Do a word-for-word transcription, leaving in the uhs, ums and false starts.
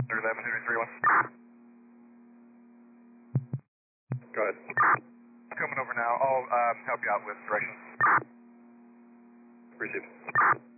eleven two three one. Go ahead. Coming over now. I'll um, help you out with directions. Received.